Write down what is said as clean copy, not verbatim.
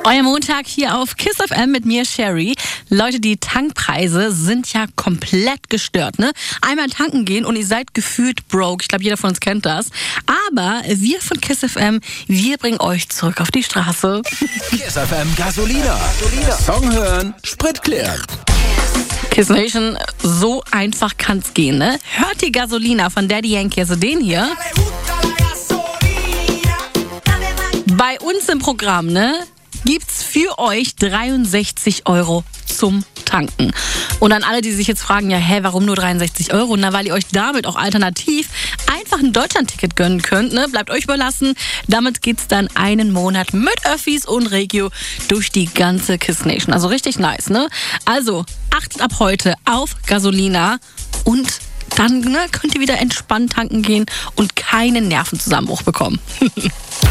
Euer Montag hier auf KISS FM mit mir, Sherry. Leute, die Tankpreise sind ja komplett gestört, ne? Einmal tanken gehen und ihr seid gefühlt broke. Ich glaube, jeder von uns kennt das. Aber wir von KISS FM, wir bringen euch zurück auf die Straße. KISS FM Gasolina. Song hören, Sprit klären. KISS Nation, so einfach kann's gehen, ne? Hört die Gasolina von Daddy Yankee, also den hier. Bei uns im Programm, ne, gibt's für euch 63 € zum Tanken. Und an alle, die sich jetzt fragen, ja, warum nur 63 €? Na, weil ihr euch damit auch alternativ einfach ein Deutschland-Ticket gönnen könnt, ne? Bleibt euch überlassen. Damit geht's dann einen Monat mit Öffis und Regio durch die ganze KISS Nation. Also richtig nice, ne? Also, achtet ab heute auf Gasolina und dann könnt ihr wieder entspannt tanken gehen und keinen Nervenzusammenbruch bekommen.